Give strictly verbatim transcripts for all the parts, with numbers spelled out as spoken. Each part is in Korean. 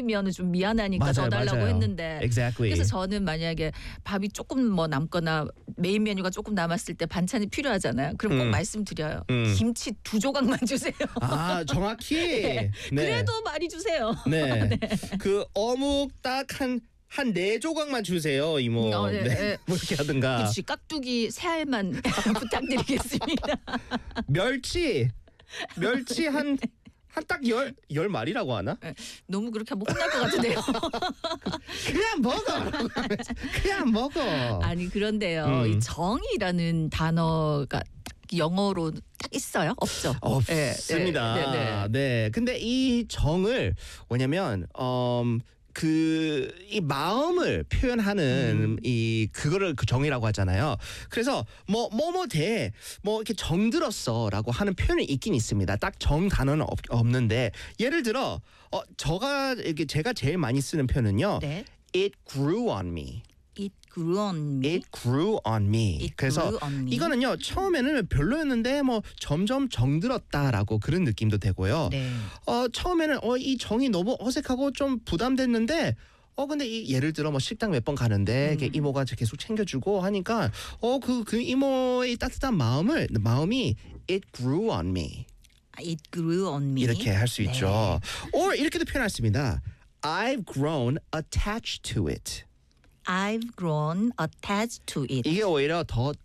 땡기면 좀 미안하니까 맞아요, 더 달라고 맞아요. 했는데 Exactly. 그래서 저는 만약에 밥이 조금 뭐 남거나 메인 메뉴가 조금 남았을 때 반찬이 필요하잖아요. 그럼 꼭 음. 말씀드려요. 음. 김치 두 조각만 주세요. 아, 정확히. 네. 그래도 많이 주세요. 네. 네. 그 어묵 딱 한 한 네 조각만 주세요, 이모. 어, 네, 네. 네. 뭐 이렇게 하든가. 그렇지. 깍두기 세 알만 부탁드리겠습니다. 멸치. 멸치 한 한 딱 열 열 마리라고 하나? 너무 그렇게 하면 혼날 것 같은데요. 그냥 먹어. 그냥 먹어. 아니 그런데요. 음. 이 정이라는 단어가 영어로 딱 있어요? 없죠? 없습니다. 네, 네, 네. 네. 근데 이 정을 뭐냐면 음, 그 이 마음을 표현하는 음. 이 그거를 그 정이라고 하잖아요. 그래서 뭐 뭐뭐 돼. 뭐 이렇게 정들었어라고 하는 표현이 있긴 있습니다. 딱 정 단어는 없, 없는데 예를 들어 어 저가 이게 제가 제일 많이 쓰는 표현은요. 네. It grew on me. It grew on me. It grew on me. It 그래서 grew on me. 이거는요 처음에는 별로였는데 뭐 점점 정들었다라고 그런 느낌도 되고요. 네. 어 처음에는 어 이 정이 너무 어색하고 좀 부담됐는데 어 근데 이 예를 들어 뭐 식당 몇 번 가는데 음. 이렇게 이모가 계속 챙겨주고 하니까 어 그 그 이모의 따뜻한 마음을 마음이 it grew on me It grew on me. 이렇게 할 수 네. 있죠. or 이렇게도 표현할 수 있습니다. I've grown attached to it. I've grown attached to it. 이게 오히려 더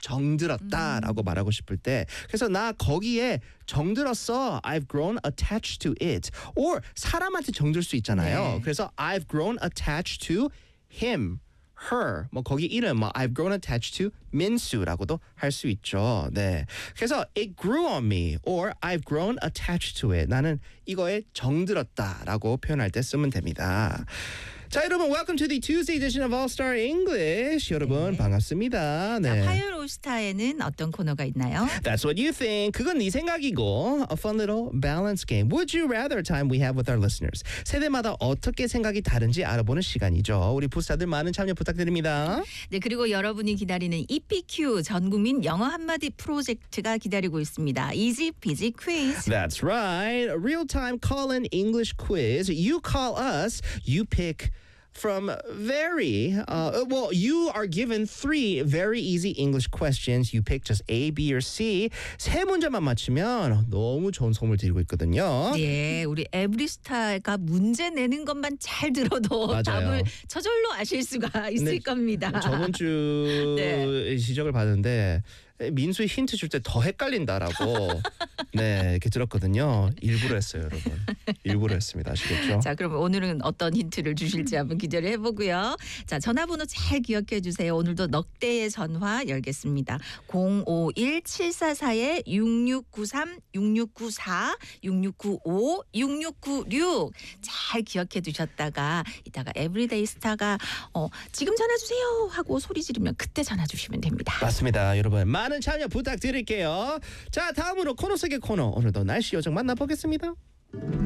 정들었다라고 음. 말하고 싶을 때 그래서 나 거기에 정들었어. I've grown attached to it. or 사람한테 정들 수 있잖아요. 네. 그래서 I've grown attached to him, her. 뭐 거기 이름 뭐 I've grown attached to 민수라고도 할 수 있죠. 네. 그래서 it grew on me or I've grown attached to it. 나는 이거에 정들었다라고 표현할 때 쓰면 됩니다. 자 여러분 welcome to the Tuesday edition of All Star English. 여러분 네. 반갑습니다. 네. 자, 화요일 올스타에는 어떤 코너가 있나요? That's what you think. 그건 네 생각이고 a fun little balance game. Would you rather time we have with our listeners. 세대마다 어떻게 생각이 다른지 알아보는 시간이죠. 우리 부스타들 많은 참여 부탁드립니다. 네, 그리고 여러분이 기다리는 이피큐 전국민 영어 한마디 프로젝트가 기다리고 있습니다. Easy Peasy Quiz. That's right. A real-time call-in English quiz. You call us. You pick from very uh, well you are given three very easy English questions. You pick just A, B or C. 세 문제만 맞추면 너무 좋은 선물 드리고 있거든요. 네, 우리 에브리스타가 문제 내는 것만 잘 들어도 맞아요. 답을 저절로 아실 수가 있을 근데 겁니다. 저번 주 네. 지적을 받았는데 민수 힌트 줄 때 더 헷갈린다라고 네 이렇게 들었거든요. 일부러 했어요, 여러분. 일부러 했습니다. 아시겠죠? 자, 그럼 오늘은 어떤 힌트를 주실지 한번 기대를 해보고요. 자, 전화번호 잘 기억해 주세요. 오늘도 넉 대의 전화 열겠습니다. 공오일 칠사사 육육구삼 육육구사 육육구오 육육구육 잘 기억해 두셨다가 이따가 에브리데이 스타가 어, 지금 전화 주세요 하고 소리 지르면 그때 전화 주시면 됩니다. 맞습니다, 여러분. 많은 참여 부탁드릴게요. 자, 다음으로 코너 속의 코너 오늘도 날씨 요정 만나보겠습니다.